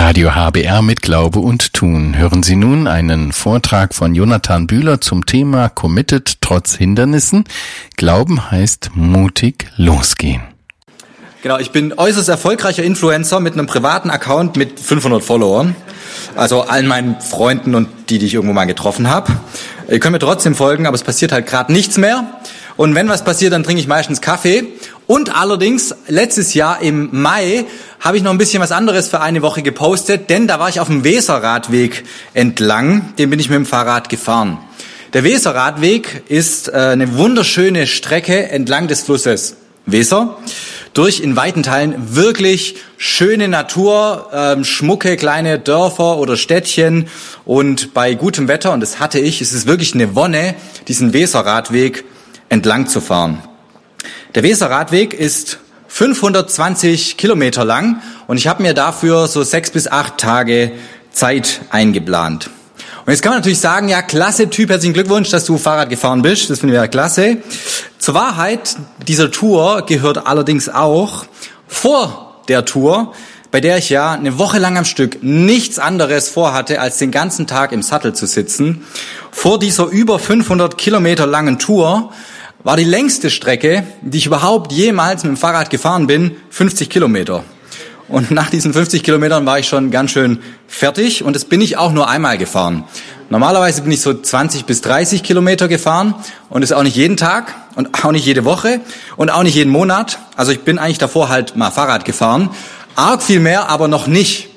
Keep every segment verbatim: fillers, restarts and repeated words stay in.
Radio H B R mit Glaube und Tun. Hören Sie nun einen Vortrag von Jonathan Bühler zum Thema Committed trotz Hindernissen. Glauben heißt mutig losgehen. Genau, ich bin äußerst erfolgreicher Influencer mit einem privaten Account mit fünfhundert Followern. Also allen meinen Freunden und die, die ich irgendwo mal getroffen habe. Ihr könnt mir trotzdem folgen, aber es passiert halt gerade nichts mehr. Und wenn was passiert, dann trinke ich meistens Kaffee. Und allerdings, letztes Jahr im Mai habe ich noch ein bisschen was anderes für eine Woche gepostet, denn da war ich auf dem Weserradweg entlang, den bin ich mit dem Fahrrad gefahren. Der Weserradweg ist äh, eine wunderschöne Strecke entlang des Flusses Weser, durch in weiten Teilen wirklich schöne Natur, ähm, schmucke kleine Dörfer oder Städtchen und bei gutem Wetter, und das hatte ich, ist es wirklich eine Wonne, diesen Weserradweg entlang zu fahren. Der Weserradweg ist fünfhundertzwanzig Kilometer lang und ich habe mir dafür so sechs bis acht Tage Zeit eingeplant. Und jetzt kann man natürlich sagen, ja, klasse Typ, herzlichen Glückwunsch, dass du Fahrrad gefahren bist, das finden wir ja klasse. Zur Wahrheit dieser Tour gehört allerdings auch vor der Tour, bei der ich ja eine Woche lang am Stück nichts anderes vorhatte, als den ganzen Tag im Sattel zu sitzen. Vor dieser über fünfhundert Kilometer langen Tour war die längste Strecke, die ich überhaupt jemals mit dem Fahrrad gefahren bin, fünfzig Kilometer. Und nach diesen fünfzig Kilometern war ich schon ganz schön fertig und das bin ich auch nur einmal gefahren. Normalerweise bin ich so zwanzig bis dreißig Kilometer gefahren und das auch nicht jeden Tag und auch nicht jede Woche und auch nicht jeden Monat. Also ich bin eigentlich davor halt mal Fahrrad gefahren. Arg viel mehr, aber noch nicht.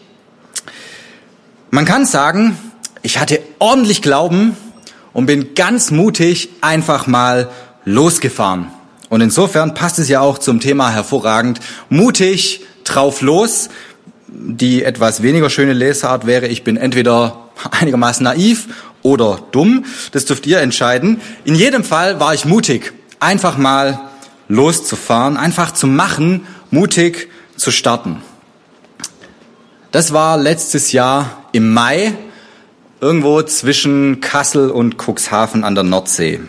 Man kann sagen, ich hatte ordentlich Glauben und bin ganz mutig einfach mal losgefahren. Und insofern passt es ja auch zum Thema hervorragend. Mutig, drauf los. Die etwas weniger schöne Lesart wäre, ich bin entweder einigermaßen naiv oder dumm. Das dürft ihr entscheiden. In jedem Fall war ich mutig, einfach mal loszufahren, einfach zu machen, mutig zu starten. Das war letztes Jahr im Mai, irgendwo zwischen Kassel und Cuxhaven an der Nordsee.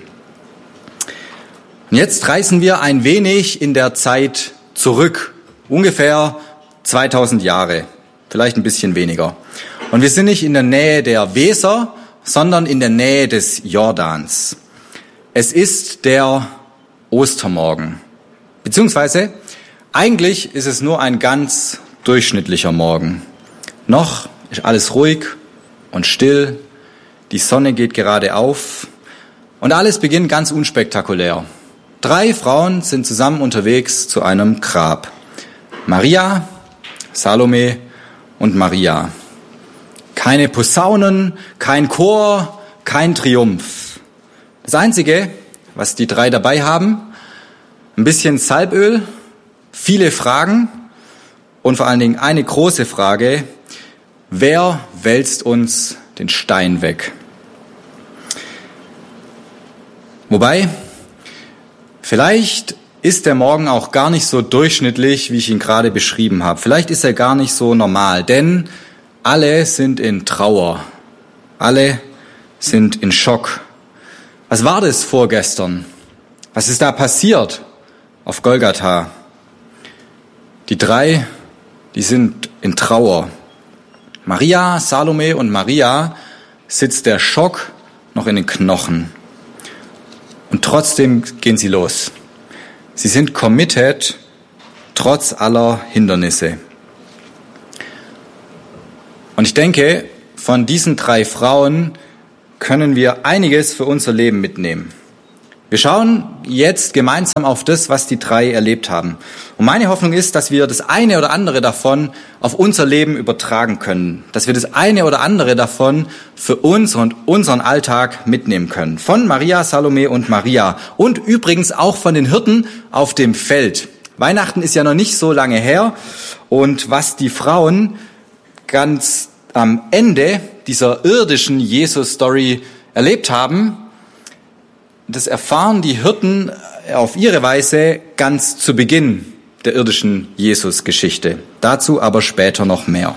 Und jetzt reisen wir ein wenig in der Zeit zurück, ungefähr zweitausend Jahre, vielleicht ein bisschen weniger. Und wir sind nicht in der Nähe der Weser, sondern in der Nähe des Jordans. Es ist der Ostermorgen, beziehungsweise eigentlich ist es nur ein ganz durchschnittlicher Morgen. Noch ist alles ruhig und still, die Sonne geht gerade auf und alles beginnt ganz unspektakulär. Drei Frauen sind zusammen unterwegs zu einem Grab. Maria, Salome und Maria. Keine Posaunen, kein Chor, kein Triumph. Das Einzige, was die drei dabei haben, ein bisschen Salböl, viele Fragen und vor allen Dingen eine große Frage: Wer wälzt uns den Stein weg? Wobei, vielleicht ist der Morgen auch gar nicht so durchschnittlich, wie ich ihn gerade beschrieben habe. Vielleicht ist er gar nicht so normal, denn alle sind in Trauer. Alle sind in Schock. Was war das vorgestern? Was ist da passiert auf Golgatha? Die drei, die sind in Trauer. Maria, Salome und Maria sitzt der Schock noch in den Knochen. Und trotzdem gehen sie los. Sie sind committed, trotz aller Hindernisse. Und ich denke, von diesen drei Frauen können wir einiges für unser Leben mitnehmen. Wir schauen jetzt gemeinsam auf das, was die drei erlebt haben. Und meine Hoffnung ist, dass wir das eine oder andere davon auf unser Leben übertragen können. Dass wir das eine oder andere davon für uns und unseren Alltag mitnehmen können. Von Maria, Salome und Maria. Und übrigens auch von den Hirten auf dem Feld. Weihnachten ist ja noch nicht so lange her. Und was die Frauen ganz am Ende dieser irdischen Jesus-Story erlebt haben, das erfahren die Hirten auf ihre Weise ganz zu Beginn der irdischen Jesus-Geschichte. Dazu aber später noch mehr.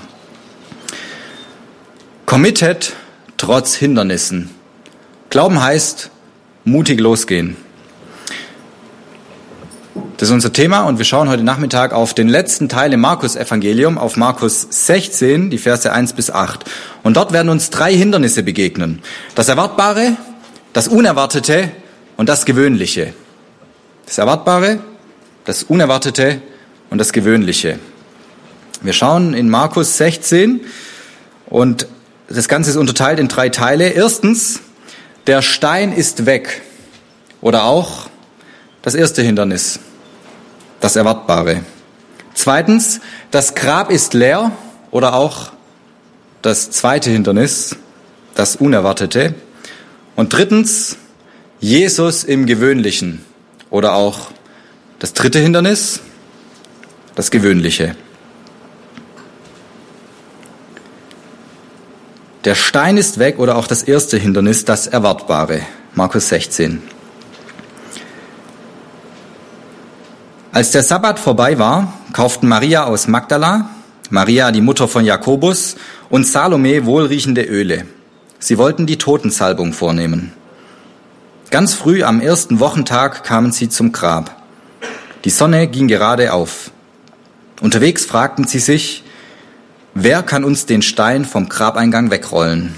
Committed trotz Hindernissen. Glauben heißt mutig losgehen. Das ist unser Thema und wir schauen heute Nachmittag auf den letzten Teil im Markus-Evangelium, auf Markus sechzehn, die Verse eins bis acht. Und dort werden uns drei Hindernisse begegnen. Das Erwartbare, das Unerwartete und das Gewöhnliche. Das Erwartbare, das Unerwartete und das Gewöhnliche. Wir schauen in Markus sechzehn und das Ganze ist unterteilt in drei Teile. Erstens, der Stein ist weg. Oder auch das erste Hindernis, das Erwartbare. Zweitens, das Grab ist leer. Oder auch das zweite Hindernis, das Unerwartete. Und drittens, Jesus im Gewöhnlichen. Oder auch das dritte Hindernis, das Gewöhnliche. Der Stein ist weg oder auch das erste Hindernis, das Erwartbare. Markus sechzehn. Als der Sabbat vorbei war, kauften Maria aus Magdala, Maria, die Mutter von Jakobus, und Salome wohlriechende Öle. Sie wollten die Totensalbung vornehmen. Ganz früh am ersten Wochentag kamen sie zum Grab. Die Sonne ging gerade auf. Unterwegs fragten sie sich, wer kann uns den Stein vom Grabeingang wegrollen?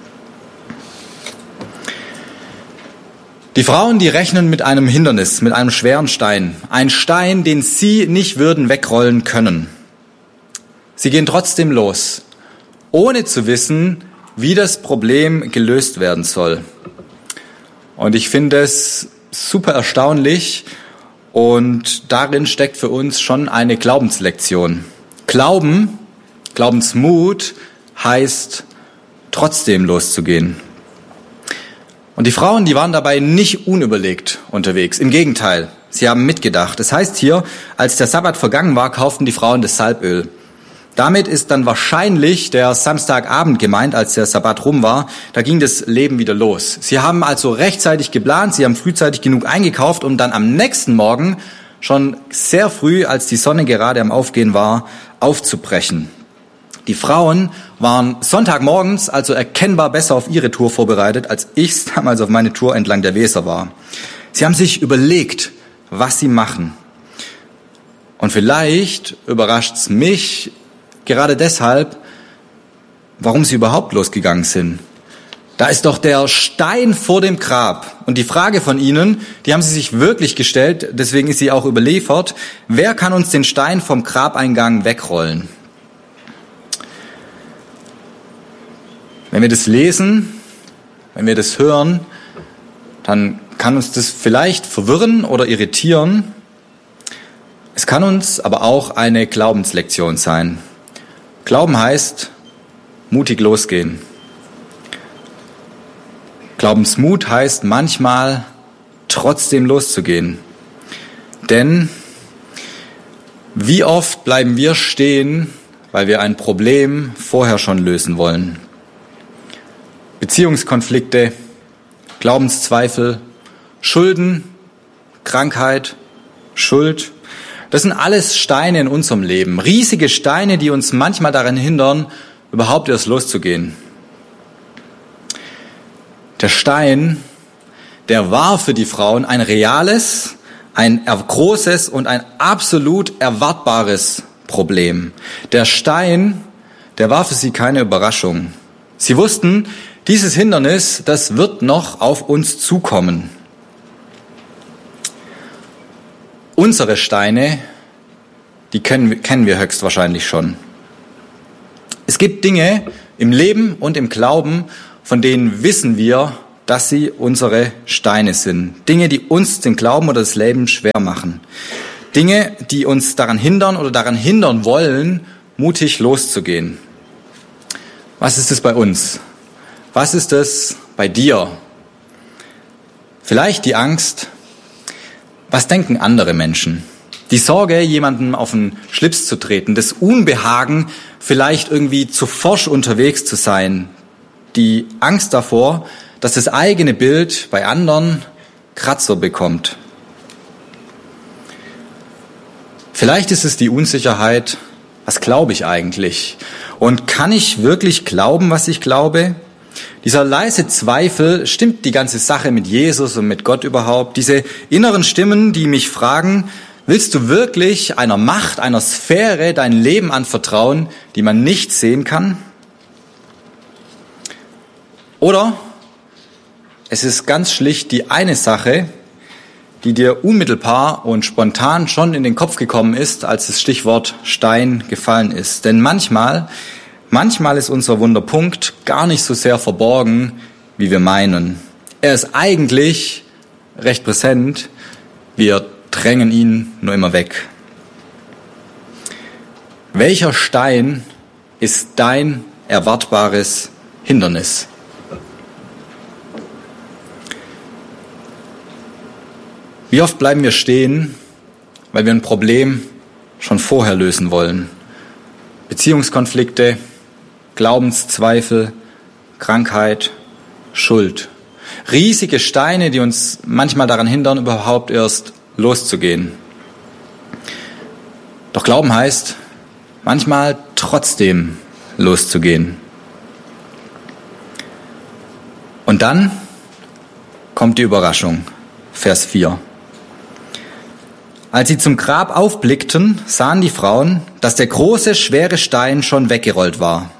Die Frauen, die rechnen mit einem Hindernis, mit einem schweren Stein. Ein Stein, den sie nicht würden wegrollen können. Sie gehen trotzdem los, ohne zu wissen, wie das Problem gelöst werden soll. Und ich finde es super erstaunlich und darin steckt für uns schon eine Glaubenslektion. Glauben, Glaubensmut heißt, trotzdem loszugehen. Und die Frauen, die waren dabei nicht unüberlegt unterwegs. Im Gegenteil, sie haben mitgedacht. Das heißt hier, als der Sabbat vergangen war, kauften die Frauen das Salböl. Damit ist dann wahrscheinlich der Samstagabend gemeint, als der Sabbat rum war. Da ging das Leben wieder los. Sie haben also rechtzeitig geplant, sie haben frühzeitig genug eingekauft, um dann am nächsten Morgen schon sehr früh, als die Sonne gerade am Aufgehen war, aufzubrechen. Die Frauen waren Sonntagmorgens also erkennbar besser auf ihre Tour vorbereitet, als ich es damals auf meine Tour entlang der Weser war. Sie haben sich überlegt, was sie machen. Und vielleicht überrascht es mich gerade deshalb, warum sie überhaupt losgegangen sind. Da ist doch der Stein vor dem Grab. Und die Frage von ihnen, die haben sie sich wirklich gestellt, deswegen ist sie auch überliefert, wer kann uns den Stein vom Grabeingang wegrollen? Wenn wir das lesen, wenn wir das hören, dann kann uns das vielleicht verwirren oder irritieren. Es kann uns aber auch eine Glaubenslektion sein. Glauben heißt, mutig losgehen. Glaubensmut heißt manchmal, trotzdem loszugehen. Denn wie oft bleiben wir stehen, weil wir ein Problem vorher schon lösen wollen? Beziehungskonflikte, Glaubenszweifel, Schulden, Krankheit, Schuld. Das sind alles Steine in unserem Leben. Riesige Steine, die uns manchmal daran hindern, überhaupt erst loszugehen. Der Stein, der war für die Frauen ein reales, ein großes und ein absolut erwartbares Problem. Der Stein, der war für sie keine Überraschung. Sie wussten, dieses Hindernis, das wird noch auf uns zukommen. Unsere Steine, die kennen, kennen wir höchstwahrscheinlich schon. Es gibt Dinge im Leben und im Glauben, von denen wissen wir, dass sie unsere Steine sind. Dinge, die uns den Glauben oder das Leben schwer machen. Dinge, die uns daran hindern oder daran hindern wollen, mutig loszugehen. Was ist es bei uns? Was ist es bei dir? Vielleicht die Angst. Was denken andere Menschen? Die Sorge, jemandem auf den Schlips zu treten. Das Unbehagen, vielleicht irgendwie zu forsch unterwegs zu sein. Die Angst davor, dass das eigene Bild bei anderen Kratzer bekommt. Vielleicht ist es die Unsicherheit, was glaube ich eigentlich? Und kann ich wirklich glauben, was ich glaube? Dieser leise Zweifel, stimmt die ganze Sache mit Jesus und mit Gott überhaupt? Diese inneren Stimmen, die mich fragen, Willst du wirklich einer Macht, einer Sphäre dein Leben anvertrauen, die man nicht sehen kann? Oder es ist ganz schlicht die eine Sache, die dir unmittelbar und spontan schon in den Kopf gekommen ist, als das Stichwort Stein gefallen ist. Denn manchmal, manchmal ist unser Wunderpunkt gar nicht so sehr verborgen, wie wir meinen. Er ist eigentlich recht präsent, wir drängen ihn nur immer weg. Welcher Stein ist dein erwartbares Hindernis? Wie oft bleiben wir stehen, weil wir ein Problem schon vorher lösen wollen? Beziehungskonflikte, Glaubenszweifel, Krankheit, Schuld. Riesige Steine, die uns manchmal daran hindern, überhaupt erst loszugehen. Doch Glauben heißt, manchmal trotzdem loszugehen. Und dann kommt die Überraschung, Vers vier. Als sie zum Grab aufblickten, sahen die Frauen, dass der große, schwere Stein schon weggerollt war.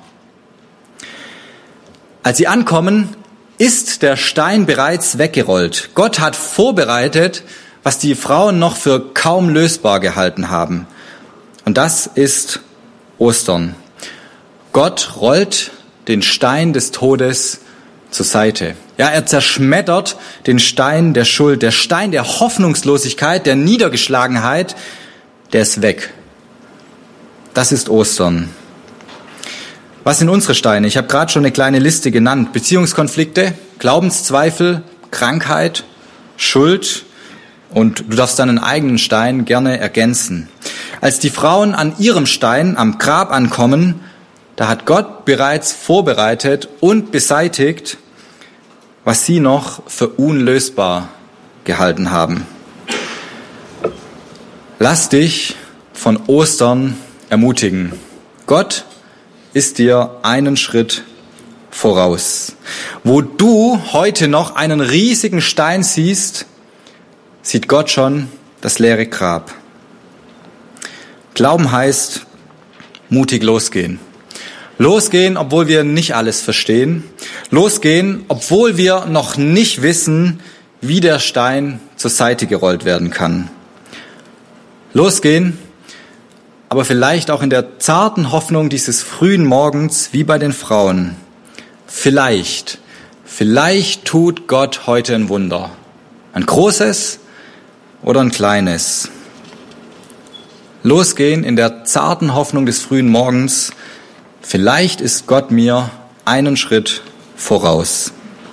Als sie ankommen, ist der Stein bereits weggerollt. Gott hat vorbereitet, was die Frauen noch für kaum lösbar gehalten haben. Und das ist Ostern. Gott rollt den Stein des Todes zur Seite. Ja, er zerschmettert den Stein der Schuld, der Stein der Hoffnungslosigkeit, der Niedergeschlagenheit, der ist weg. Das ist Ostern. Was sind unsere Steine? Ich habe gerade schon eine kleine Liste genannt. Beziehungskonflikte, Glaubenszweifel, Krankheit, Schuld und du darfst deinen eigenen Stein gerne ergänzen. Als die Frauen an ihrem Stein am Grab ankommen, da hat Gott bereits vorbereitet und beseitigt, was sie noch für unlösbar gehalten haben. Lass dich von Ostern ermutigen. Gott ist dir einen Schritt voraus. Wo du heute noch einen riesigen Stein siehst, sieht Gott schon das leere Grab. Glauben heißt, mutig losgehen. Losgehen, obwohl wir nicht alles verstehen. Losgehen, obwohl wir noch nicht wissen, wie der Stein zur Seite gerollt werden kann. Losgehen, aber vielleicht auch in der zarten Hoffnung dieses frühen Morgens, wie bei den Frauen. Vielleicht, vielleicht tut Gott heute ein Wunder. Ein großes oder ein kleines. Losgehen in der zarten Hoffnung des frühen Morgens. Vielleicht ist Gott mir einen Schritt voraus.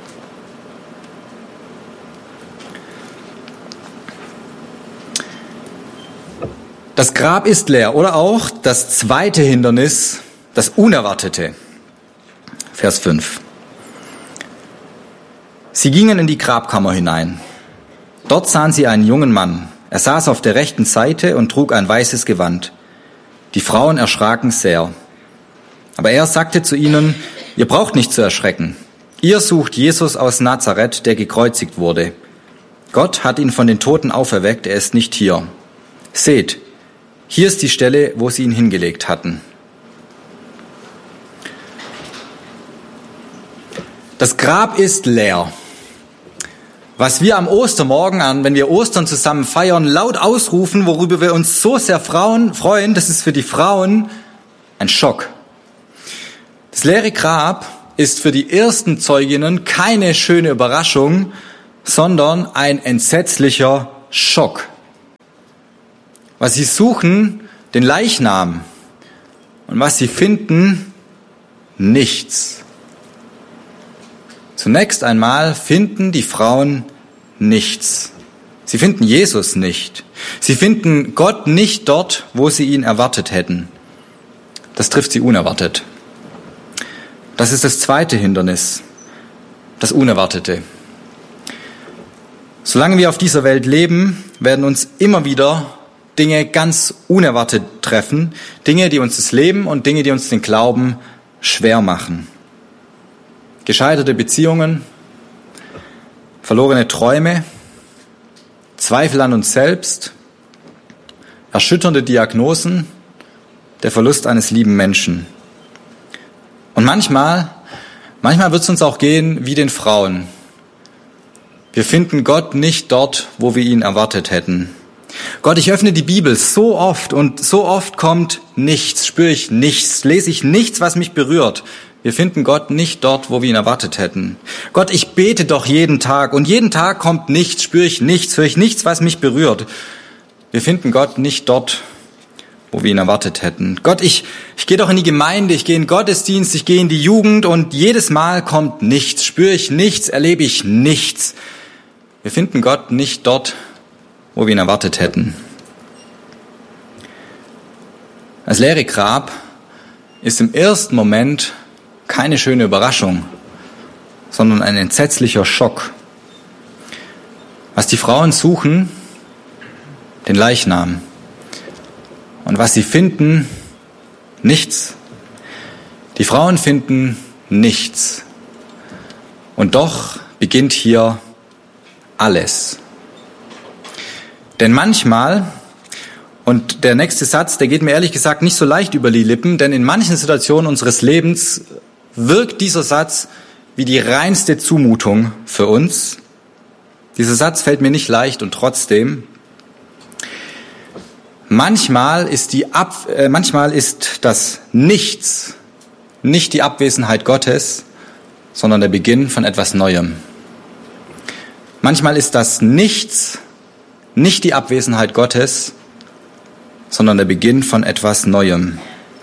Das Grab ist leer oder auch das zweite Hindernis, das Unerwartete. Vers fünf. Sie gingen in die Grabkammer hinein. Dort sahen sie einen jungen Mann. Er saß auf der rechten Seite und trug ein weißes Gewand. Die Frauen erschraken sehr. Aber er sagte zu ihnen, ihr braucht nicht zu erschrecken. Ihr sucht Jesus aus Nazareth, der gekreuzigt wurde. Gott hat ihn von den Toten auferweckt, er ist nicht hier. Seht, hier ist die Stelle, wo sie ihn hingelegt hatten. Das Grab ist leer. Was wir am Ostermorgen an, wenn wir Ostern zusammen feiern, laut ausrufen, worüber wir uns so sehr freuen, das ist für die Frauen ein Schock. Das leere Grab ist für die ersten Zeuginnen keine schöne Überraschung, sondern ein entsetzlicher Schock. Was sie suchen, den Leichnam. Und was sie finden, nichts. Zunächst einmal finden die Frauen nichts. Sie finden Jesus nicht. Sie finden Gott nicht dort, wo sie ihn erwartet hätten. Das trifft sie unerwartet. Das ist das zweite Hindernis, das Unerwartete. Solange wir auf dieser Welt leben, werden uns immer wieder Dinge ganz unerwartet treffen. Dinge, die uns das Leben und Dinge, die uns den Glauben schwer machen. Gescheiterte Beziehungen, verlorene Träume, Zweifel an uns selbst, erschütternde Diagnosen, der Verlust eines lieben Menschen. Und manchmal, manchmal wird es uns auch gehen wie den Frauen. Wir finden Gott nicht dort, wo wir ihn erwartet hätten. Gott, ich öffne die Bibel so oft und so oft kommt nichts, spüre ich nichts, lese ich nichts, was mich berührt. Wir finden Gott nicht dort, wo wir ihn erwartet hätten. Gott, ich bete doch jeden Tag und jeden Tag kommt nichts, spüre ich nichts, höre ich nichts, was mich berührt. Wir finden Gott nicht dort, wo wir ihn erwartet hätten. Gott, ich, ich gehe doch in die Gemeinde, ich gehe in den Gottesdienst, ich gehe in die Jugend und jedes Mal kommt nichts, spüre ich nichts, erlebe ich nichts. Wir finden Gott nicht dort, wo wir ihn erwartet hätten. Das leere Grab ist im ersten Moment keine schöne Überraschung, sondern ein entsetzlicher Schock. Was die Frauen suchen, den Leichnam. Und was sie finden, nichts. Die Frauen finden nichts. Und doch beginnt hier alles. Denn manchmal, und der nächste Satz, der geht mir ehrlich gesagt nicht so leicht über die Lippen, denn in manchen Situationen unseres Lebens wirkt dieser Satz wie die reinste Zumutung für uns. Dieser Satz fällt mir nicht leicht und trotzdem, manchmal ist die Ab, äh, manchmal ist das Nichts nicht die Abwesenheit Gottes, sondern der Beginn von etwas Neuem. Manchmal ist das Nichts nicht die Abwesenheit Gottes, sondern der Beginn von etwas Neuem.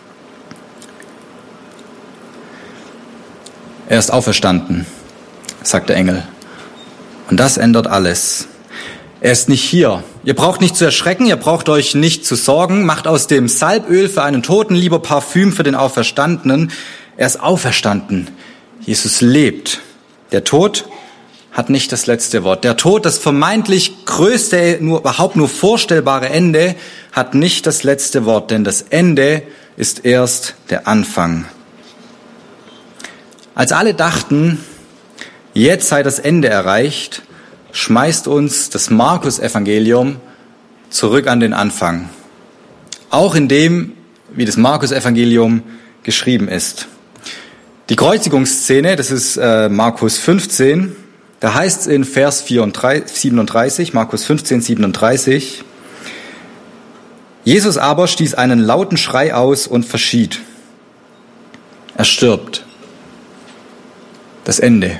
Er ist auferstanden, sagt der Engel. Und das ändert alles. Er ist nicht hier. Ihr braucht nicht zu erschrecken, ihr braucht euch nicht zu sorgen. Macht aus dem Salböl für einen Toten lieber Parfüm für den Auferstandenen. Er ist auferstanden. Jesus lebt. Der Tod hat nicht das letzte Wort. Der Tod, das vermeintlich größte, nur, überhaupt nur vorstellbare Ende, hat nicht das letzte Wort, denn das Ende ist erst der Anfang. Als alle dachten, jetzt sei das Ende erreicht, schmeißt uns das Markus-Evangelium zurück an den Anfang. Auch in dem, wie das Markus-Evangelium geschrieben ist. Die Kreuzigungsszene, das ist äh, Markus fünfzehn, da heißt es in Vers siebenunddreißig, Markus fünfzehn, siebenunddreißig, Jesus aber stieß einen lauten Schrei aus und verschied. Er stirbt. Das Ende.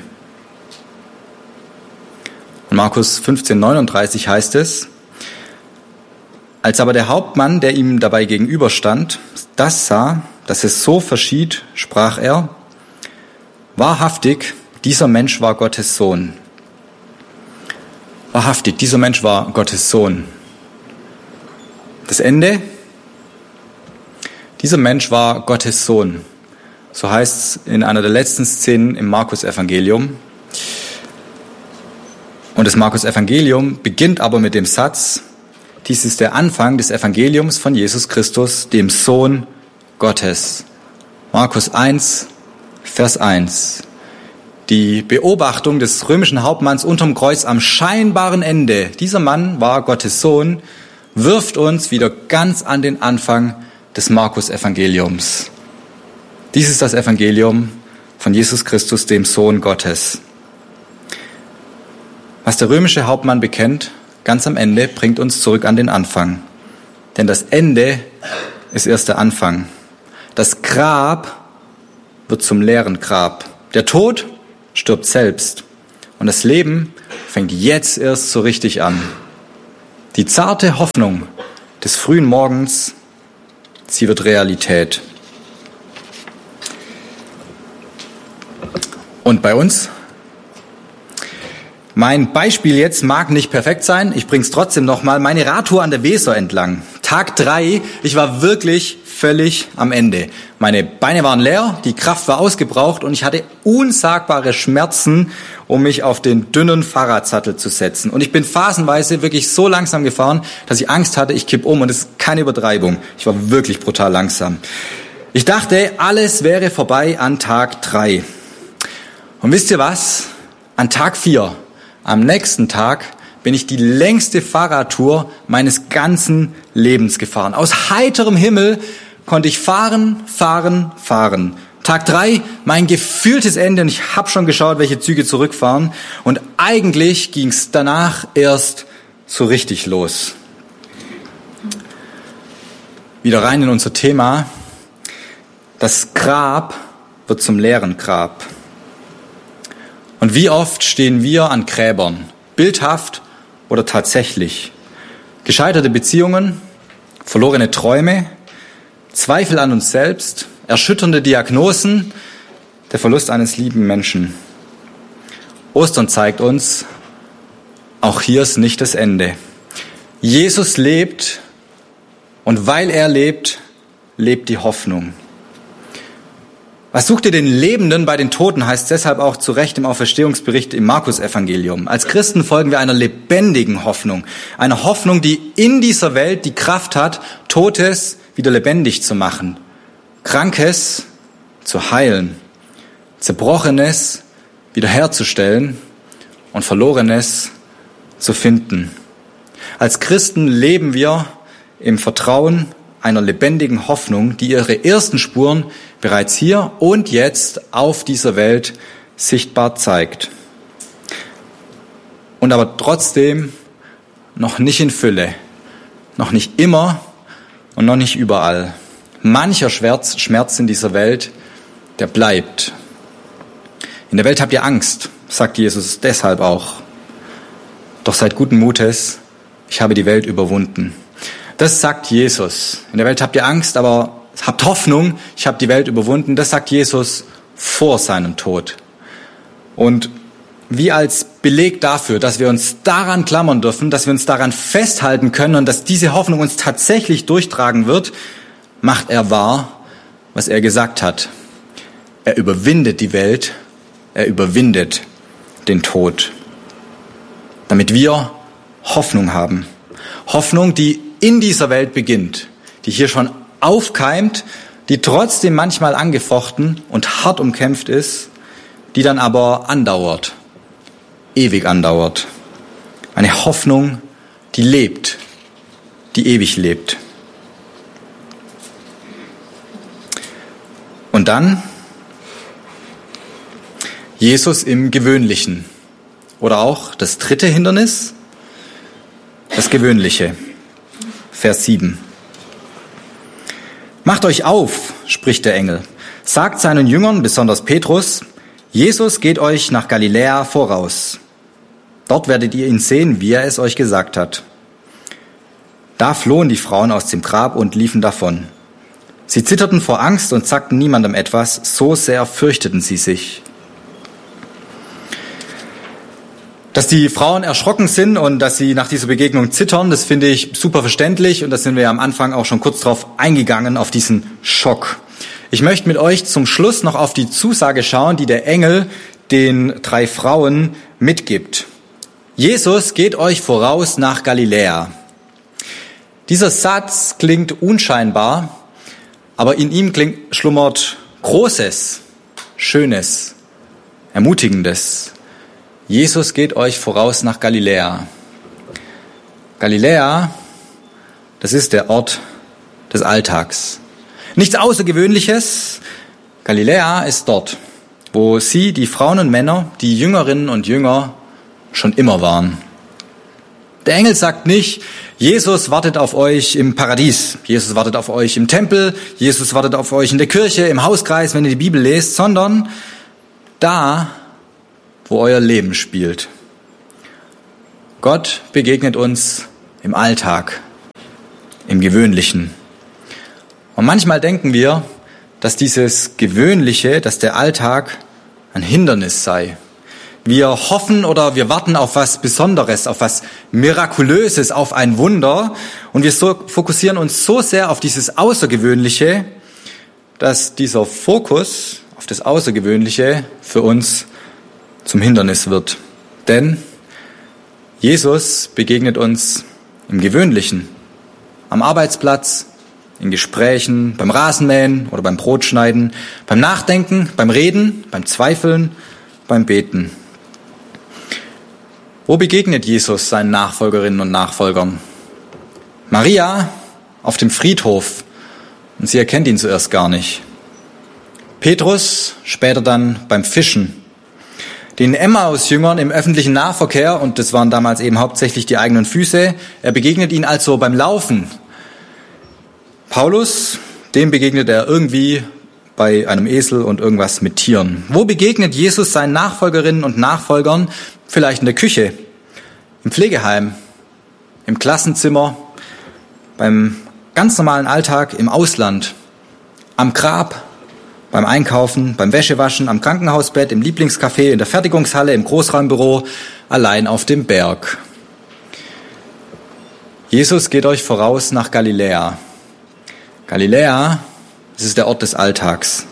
Und Markus fünfzehn, neununddreißig heißt es, als aber der Hauptmann, der ihm dabei gegenüberstand, das sah, dass es so verschied, sprach er, wahrhaftig, dieser Mensch war Gottes Sohn. Wahrhaftig, dieser Mensch war Gottes Sohn. Das Ende, dieser Mensch war Gottes Sohn. So heißt es in einer der letzten Szenen im Markus-Evangelium. Und das Markus-Evangelium beginnt aber mit dem Satz, dies ist der Anfang des Evangeliums von Jesus Christus, dem Sohn Gottes. Markus eins, Vers eins. Die Beobachtung des römischen Hauptmanns unterm Kreuz am scheinbaren Ende, dieser Mann war Gottes Sohn, wirft uns wieder ganz an den Anfang des Markus-Evangeliums. Dies ist das Evangelium von Jesus Christus, dem Sohn Gottes. Was der römische Hauptmann bekennt, ganz am Ende, bringt uns zurück an den Anfang. Denn das Ende ist erst der Anfang. Das Grab wird zum leeren Grab. Der Tod stirbt selbst. Und das Leben fängt jetzt erst so richtig an. Die zarte Hoffnung des frühen Morgens, sie wird Realität. Und bei uns? Mein Beispiel jetzt mag nicht perfekt sein, ich bring's trotzdem nochmal. Meine Radtour an der Weser entlang. Tag drei, ich war wirklich völlig am Ende. Meine Beine waren leer, die Kraft war ausgebraucht und ich hatte unsagbare Schmerzen, um mich auf den dünnen Fahrradsattel zu setzen. Und ich bin phasenweise wirklich so langsam gefahren, dass ich Angst hatte, ich kipp um und das ist keine Übertreibung. Ich war wirklich brutal langsam. Ich dachte, alles wäre vorbei an Tag drei. Und wisst ihr was? An Tag vier, am nächsten Tag, bin ich die längste Fahrradtour meines ganzen Lebensgefahren. Aus heiterem Himmel konnte ich fahren, fahren, fahren. Tag drei, mein gefühltes Ende und ich habe schon geschaut, welche Züge zurückfahren. Und eigentlich ging es danach erst so richtig los. Wieder rein in unser Thema. Das Grab wird zum leeren Grab. Und wie oft stehen wir an Gräbern, bildhaft oder tatsächlich? Gescheiterte Beziehungen, verlorene Träume, Zweifel an uns selbst, erschütternde Diagnosen, der Verlust eines lieben Menschen. Ostern zeigt uns, auch hier ist nicht das Ende. Jesus lebt und weil er lebt, lebt die Hoffnung. Was sucht ihr den Lebenden bei den Toten, heißt deshalb auch zu Recht im Auferstehungsbericht im Markus-Evangelium. Als Christen folgen wir einer lebendigen Hoffnung. Einer Hoffnung, die in dieser Welt die Kraft hat, Totes wieder lebendig zu machen. Krankes zu heilen. Zerbrochenes wiederherzustellen und Verlorenes zu finden. Als Christen leben wir im Vertrauen einer lebendigen Hoffnung, die ihre ersten Spuren bereits hier und jetzt auf dieser Welt sichtbar zeigt. Und aber trotzdem noch nicht in Fülle, noch nicht immer und noch nicht überall. Mancher Schmerz, Schmerz in dieser Welt, der bleibt. In der Welt habt ihr Angst, sagt Jesus deshalb auch. Doch seid guten Mutes, ich habe die Welt überwunden. Das sagt Jesus. In der Welt habt ihr Angst, aber habt Hoffnung, ich habe die Welt überwunden. Das sagt Jesus vor seinem Tod. Und wie als Beleg dafür, dass wir uns daran klammern dürfen, dass wir uns daran festhalten können und dass diese Hoffnung uns tatsächlich durchtragen wird, macht er wahr, was er gesagt hat. Er überwindet die Welt, er überwindet den Tod. Damit wir Hoffnung haben. Hoffnung, die in dieser Welt beginnt, die hier schon aufkeimt, die trotzdem manchmal angefochten und hart umkämpft ist, die dann aber andauert, ewig andauert. Eine Hoffnung, die lebt, die ewig lebt. Und dann Jesus im Gewöhnlichen. Oder auch das dritte Hindernis, das Gewöhnliche. Vers sieben. Macht euch auf, spricht der Engel. Sagt seinen Jüngern, besonders Petrus, Jesus geht euch nach Galiläa voraus. Dort werdet ihr ihn sehen, wie er es euch gesagt hat. Da flohen die Frauen aus dem Grab und liefen davon. Sie zitterten vor Angst und sagten niemandem etwas, so sehr fürchteten sie sich. Dass die Frauen erschrocken sind und dass sie nach dieser Begegnung zittern, das finde ich super verständlich und da sind wir ja am Anfang auch schon kurz drauf eingegangen, auf diesen Schock. Ich möchte mit euch zum Schluss noch auf die Zusage schauen, die der Engel den drei Frauen mitgibt. Jesus geht euch voraus nach Galiläa. Dieser Satz klingt unscheinbar, aber in ihm klingt, schlummert Großes, Schönes, Ermutigendes. Jesus geht euch voraus nach Galiläa. Galiläa, das ist der Ort des Alltags. Nichts Außergewöhnliches. Galiläa ist dort, wo sie, die Frauen und Männer, die Jüngerinnen und Jünger, schon immer waren. Der Engel sagt nicht, Jesus wartet auf euch im Paradies, Jesus wartet auf euch im Tempel, Jesus wartet auf euch in der Kirche, im Hauskreis, wenn ihr die Bibel lest, sondern da, wo euer Leben spielt. Gott begegnet uns im Alltag, im Gewöhnlichen. Und manchmal denken wir, dass dieses Gewöhnliche, dass der Alltag ein Hindernis sei. Wir hoffen oder wir warten auf was Besonderes, auf was Mirakulöses, auf ein Wunder. Und wir so, fokussieren uns so sehr auf dieses Außergewöhnliche, dass dieser Fokus auf das Außergewöhnliche für uns zum Hindernis wird. Denn Jesus begegnet uns im Gewöhnlichen, am Arbeitsplatz, in Gesprächen, beim Rasenmähen oder beim Brotschneiden, beim Nachdenken, beim Reden, beim Zweifeln, beim Beten. Wo begegnet Jesus seinen Nachfolgerinnen und Nachfolgern? Maria auf dem Friedhof und sie erkennt ihn zuerst gar nicht. Petrus später dann beim Fischen. Den Emmaus-Jüngern im öffentlichen Nahverkehr, und das waren damals eben hauptsächlich die eigenen Füße, er begegnet ihnen also beim Laufen. Paulus, dem begegnet er irgendwie bei einem Esel und irgendwas mit Tieren. Wo begegnet Jesus seinen Nachfolgerinnen und Nachfolgern? Vielleicht in der Küche, im Pflegeheim, im Klassenzimmer, beim ganz normalen Alltag im Ausland, am Grab, beim Einkaufen, beim Wäschewaschen, am Krankenhausbett, im Lieblingscafé, in der Fertigungshalle, im Großraumbüro, allein auf dem Berg. Jesus geht euch voraus nach Galiläa. Galiläa, das ist der Ort des Alltags.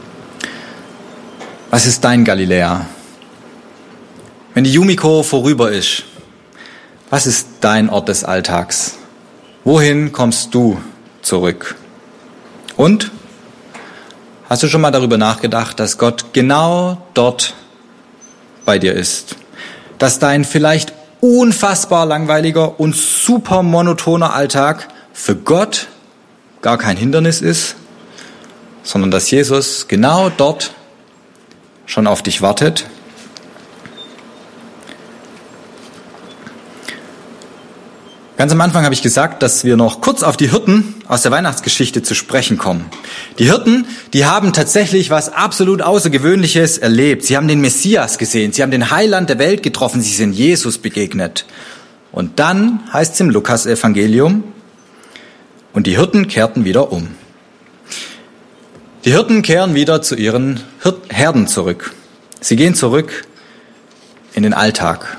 Was ist dein Galiläa? Wenn die Yumiko vorüber ist, was ist dein Ort des Alltags? Wohin kommst du zurück? Und? Hast du schon mal darüber nachgedacht, dass Gott genau dort bei dir ist? Dass dein vielleicht unfassbar langweiliger und super monotoner Alltag für Gott gar kein Hindernis ist, sondern dass Jesus genau dort schon auf dich wartet? Ganz am Anfang habe ich gesagt, dass wir noch kurz auf die Hirten aus der Weihnachtsgeschichte zu sprechen kommen. Die Hirten, die haben tatsächlich was absolut Außergewöhnliches erlebt. Sie haben den Messias gesehen, sie haben den Heiland der Welt getroffen, sie sind Jesus begegnet. Und dann heißt es im Lukas-Evangelium, und die Hirten kehrten wieder um. Die Hirten kehren wieder zu ihren Herden zurück. Sie gehen zurück in den Alltag.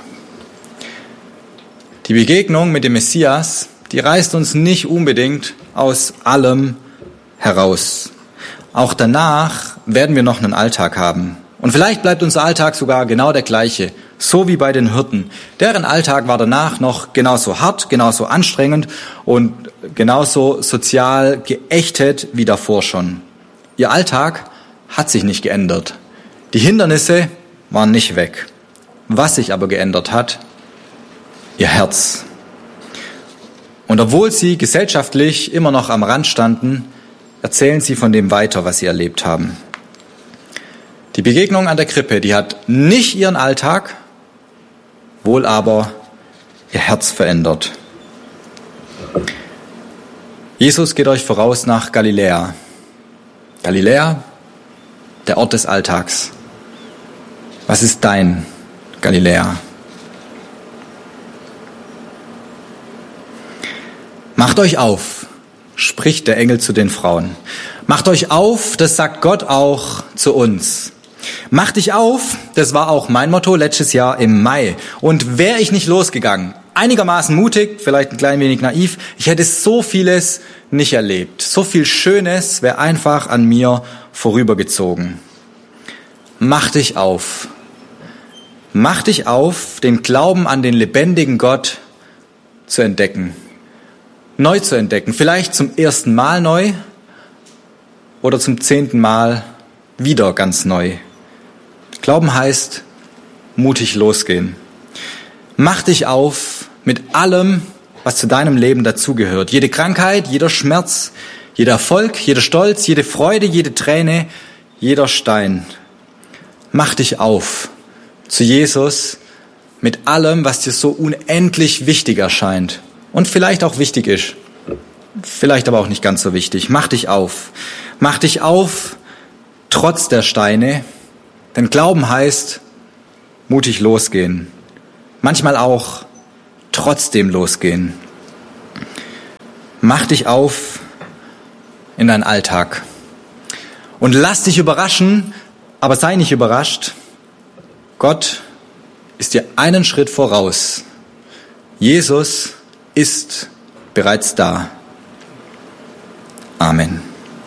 Die Begegnung mit dem Messias, die reißt uns nicht unbedingt aus allem heraus. Auch danach werden wir noch einen Alltag haben. Und vielleicht bleibt unser Alltag sogar genau der gleiche, so wie bei den Hirten. Deren Alltag war danach noch genauso hart, genauso anstrengend und genauso sozial geächtet wie davor schon. Ihr Alltag hat sich nicht geändert. Die Hindernisse waren nicht weg. Was sich aber geändert hat, ihr Herz. Und obwohl sie gesellschaftlich immer noch am Rand standen, erzählen sie von dem weiter, was sie erlebt haben. Die Begegnung an der Krippe, die hat nicht ihren Alltag, wohl aber ihr Herz verändert. Jesus geht euch voraus nach Galiläa. Galiläa, der Ort des Alltags. Was ist dein Galiläa? Macht euch auf, spricht der Engel zu den Frauen. Macht euch auf, das sagt Gott auch zu uns. Mach dich auf, das war auch mein Motto letztes Jahr im Mai. Und wäre ich nicht losgegangen, einigermaßen mutig, vielleicht ein klein wenig naiv, ich hätte so vieles nicht erlebt. So viel Schönes wäre einfach an mir vorübergezogen. Mach dich auf. Mach dich auf, den Glauben an den lebendigen Gott zu entdecken. Neu zu entdecken, vielleicht zum ersten Mal neu oder zum zehnten Mal wieder ganz neu. Glauben heißt, mutig losgehen. Mach dich auf mit allem, was zu deinem Leben dazugehört. Jede Krankheit, jeder Schmerz, jeder Erfolg, jeder Stolz, jede Freude, jede Träne, jeder Stein. Mach dich auf zu Jesus mit allem, was dir so unendlich wichtig erscheint. Und vielleicht auch wichtig ist. Vielleicht aber auch nicht ganz so wichtig. Mach dich auf. Mach dich auf, trotz der Steine. Denn Glauben heißt, mutig losgehen. Manchmal auch trotzdem losgehen. Mach dich auf in deinen Alltag. Und lass dich überraschen, aber sei nicht überrascht. Gott ist dir einen Schritt voraus. Jesus ist bereits da. Amen.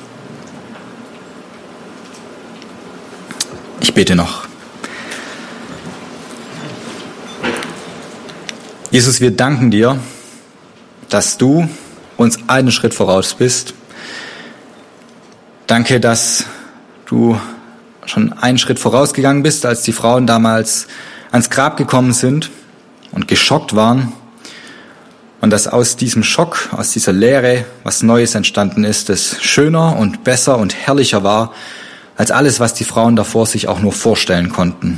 Ich bete noch. Jesus, wir danken dir, dass du uns einen Schritt voraus bist. Danke, dass du schon einen Schritt vorausgegangen bist, als die Frauen damals ans Grab gekommen sind und geschockt waren. und dass aus diesem Schock, aus dieser Leere was Neues entstanden ist, das schöner und besser und herrlicher war, als alles, was die Frauen davor sich auch nur vorstellen konnten.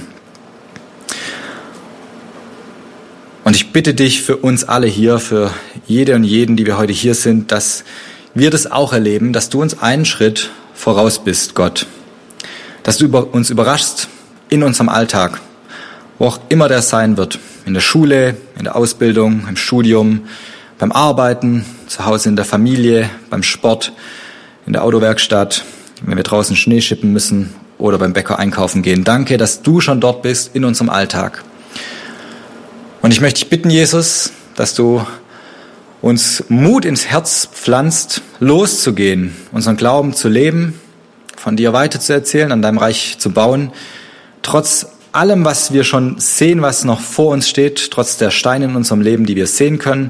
Und ich bitte dich für uns alle hier, für jede und jeden, die wir heute hier sind, dass wir das auch erleben, dass du uns einen Schritt voraus bist, Gott. Dass du uns überraschst in unserem Alltag, wo auch immer der sein wird. In der Schule, in der Ausbildung, im Studium, beim Arbeiten, zu Hause in der Familie, beim Sport, in der Autowerkstatt, wenn wir draußen Schnee schippen müssen oder beim Bäcker einkaufen gehen. Danke, dass du schon dort bist in unserem Alltag. Und ich möchte dich bitten, Jesus, dass du uns Mut ins Herz pflanzt, loszugehen, unseren Glauben zu leben, von dir weiterzuerzählen, an deinem Reich zu bauen, trotz allem, was wir schon sehen, was noch vor uns steht, trotz der Steine in unserem Leben, die wir sehen können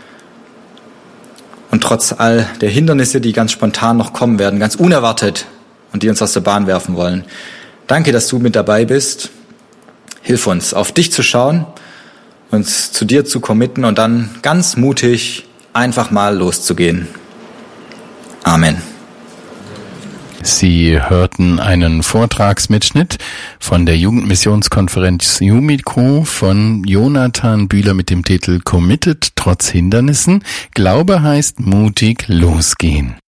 und trotz all der Hindernisse, die ganz spontan noch kommen werden, ganz unerwartet und die uns aus der Bahn werfen wollen. Danke, dass du mit dabei bist. Hilf uns, auf dich zu schauen, uns zu dir zu committen und dann ganz mutig einfach mal loszugehen. Amen. Sie hörten einen Vortragsmitschnitt von der Jugendmissionskonferenz Jumico von Jonathan Bühler mit dem Titel Committed trotz Hindernissen. Glaube heißt mutig losgehen.